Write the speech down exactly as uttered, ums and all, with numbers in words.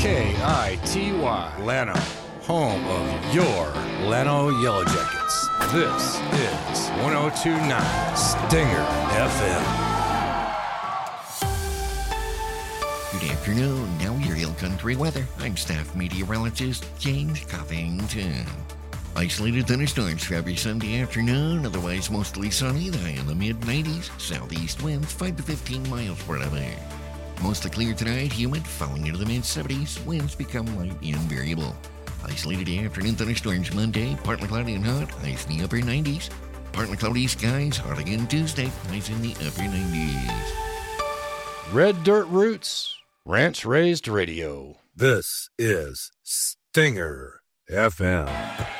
K I T Y, Llano, home of your Llano Yellow Jackets. This is one oh two point nine Stinger F M. Good afternoon. Now your Hill Country weather. I'm staff meteorologist James Covington. Isolated thunderstorms for every Sunday afternoon, otherwise mostly sunny, the high in the mid nineties, southeast winds five to fifteen miles per hour. Mostly clear tonight, humid, falling into the mid seventies, winds become light and variable. Isolated afternoon thunderstorms Monday, partly cloudy and hot, highs in the upper nineties. Partly cloudy skies, hot again Tuesday, highs in the upper nineties. Red Dirt Roots, Ranch Raised Radio. This is Stinger F M.